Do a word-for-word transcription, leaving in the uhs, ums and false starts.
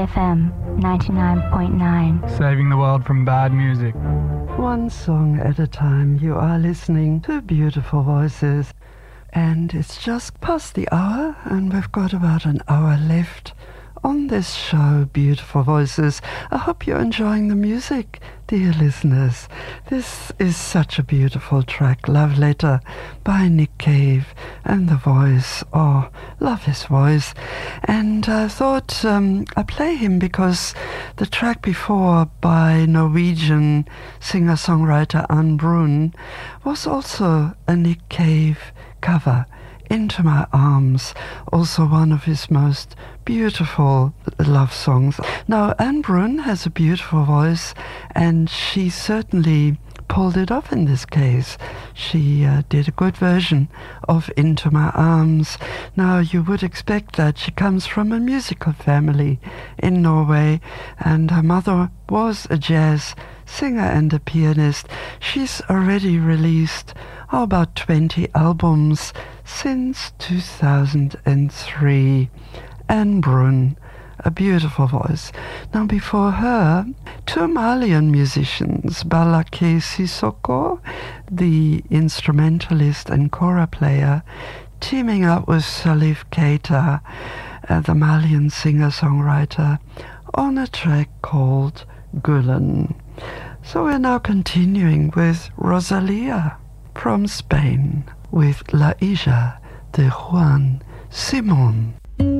F M ninety-nine point nine. Saving the world from bad music. One song at a time. You are listening to Beautiful Voices. And it's just past the hour, and we've got about an hour left on this show, Beautiful Voices. I hope you're enjoying the music, dear listeners. This is such a beautiful track, Love Letter by Nick Cave, and the voice, oh, love his voice. And I thought um, I'd play him because the track before by Norwegian singer-songwriter Anne Brun was also a Nick Cave cover, Into My Arms, also one of his most beautiful love songs. Now, Anne Brun has a beautiful voice, and she certainly pulled it off in this case. She uh, did a good version of Into My Arms. Now, you would expect that she comes from a musical family in Norway, and her mother was a jazz singer and a pianist. She's already released oh, about twenty albums since two thousand three. Anne Brun, a beautiful voice. Now before her, two Malian musicians, Balake Sissoko, the instrumentalist and kora player, teaming up with Salif Keita, uh, the Malian singer-songwriter, on a track called Gulen. So we're now continuing with Rosalia from Spain with La Hija de Juan Simón.